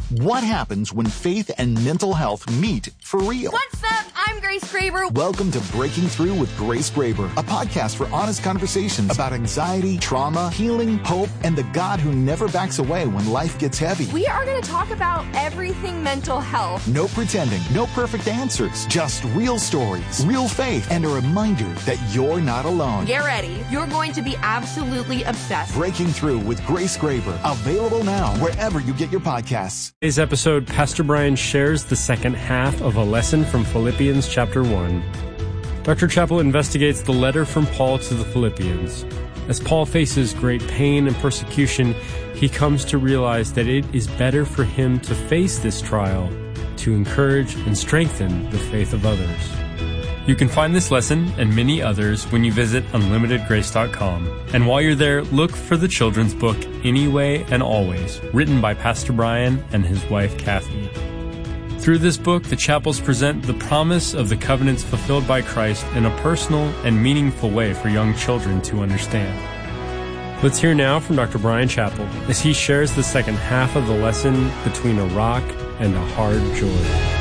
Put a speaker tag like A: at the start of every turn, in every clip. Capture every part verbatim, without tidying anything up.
A: What happens when faith and mental health meet for real?
B: What's up? I'm Grace Graber.
A: Welcome to Breaking Through with Grace Graber, a podcast for honest conversations about anxiety, trauma, healing, hope, and the God who never backs away when life gets heavy.
B: We are going to talk about everything mental health.
A: No pretending, no perfect answers, just real stories, real faith, and a reminder that you're not alone.
B: Get ready. You're going to be absolutely obsessed.
A: Breaking Through with Grace Graber, available now wherever you get your podcasts.
C: Today's episode, Pastor Brian shares the second half of a lesson from Philippians chapter one. Doctor Chappell investigates the letter from Paul to the Philippians. As Paul faces great pain and persecution, he comes to realize that it is better for him to face this trial to encourage and strengthen the faith of others. You can find this lesson and many others when you visit unlimited grace dot com. And while you're there, look for the children's book, Anyway and Always, written by Pastor Brian and his wife, Kathy. Through this book, the Chappells present the promise of the covenants fulfilled by Christ in a personal and meaningful way for young children to understand. Let's hear now from Doctor Brian Chappell as he shares the second half of the lesson, Between a Rock and a Hard Joy.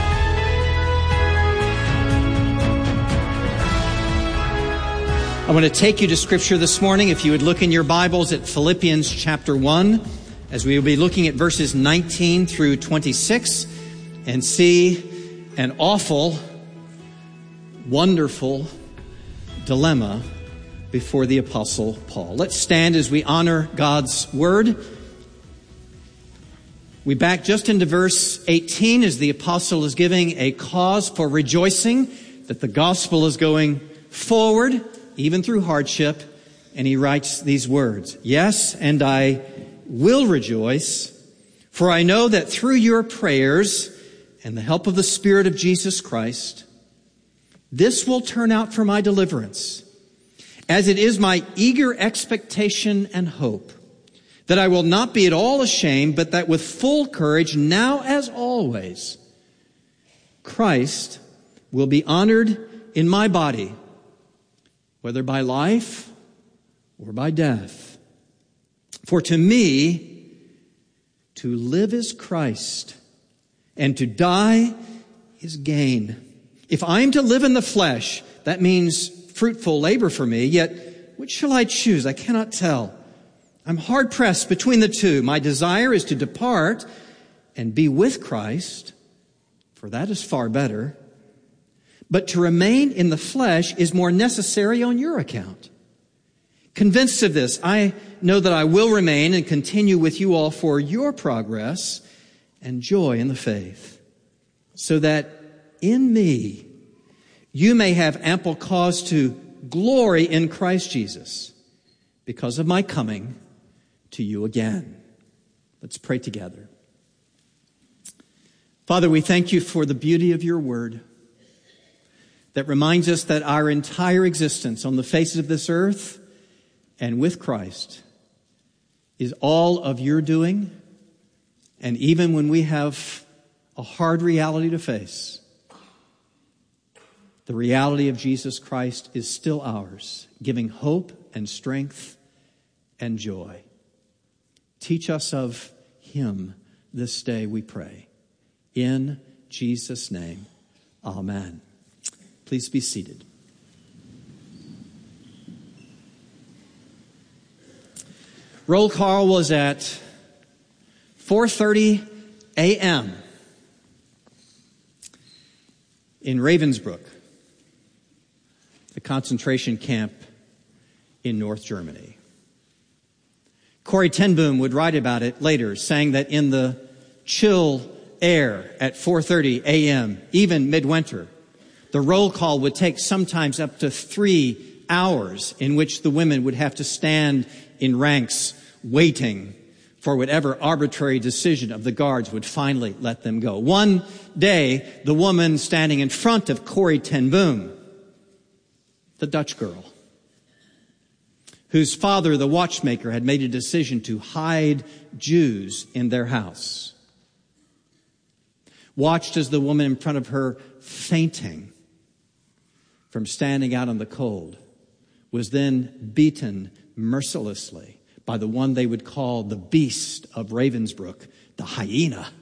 D: I want to take you to Scripture this morning. If you would look in your Bibles at Philippians chapter one, as we will be looking at verses nineteen through twenty-six, and see an awful, wonderful dilemma before the Apostle Paul. Let's stand as we honor God's Word. We back just into verse eighteen as the Apostle is giving a cause for rejoicing that the gospel is going forward, even through hardship, and he writes these words, "Yes, and I will rejoice, for I know that through your prayers and the help of the Spirit of Jesus Christ, this will turn out for my deliverance, as it is my eager expectation and hope, that I will not be at all ashamed, but that with full courage, now as always, Christ will be honored in my body, whether by life or by death. For to me, to live is Christ, and to die is gain. If I am to live in the flesh, that means fruitful labor for me, yet which shall I choose? I cannot tell. I'm hard-pressed between the two. My desire is to depart and be with Christ, for that is far better. But to remain in the flesh is more necessary on your account. Convinced of this, I know that I will remain and continue with you all for your progress and joy in the faith, so that in me you may have ample cause to glory in Christ Jesus because of my coming to you again." Let's pray together. Father, we thank you for the beauty of your word that reminds us that our entire existence on the face of this earth and with Christ is all of your doing. And even when we have a hard reality to face, the reality of Jesus Christ is still ours, giving hope and strength and joy. Teach us of him this day, we pray. In Jesus' name, amen. Please be seated. Roll call was at four thirty a.m. in Ravensbrück, the concentration camp in North Germany. Corrie ten Boom would write about it later, saying that in the chill air at four thirty a.m., even midwinter, the roll call would take sometimes up to three hours in which the women would have to stand in ranks waiting for whatever arbitrary decision of the guards would finally let them go. One day, the woman standing in front of Corrie ten Boom, the Dutch girl, whose father, the watchmaker, had made a decision to hide Jews in their house, watched as the woman in front of her, fainting from standing out in the cold, was then beaten mercilessly by the one they would call the beast of Ravensbrück, the hyena,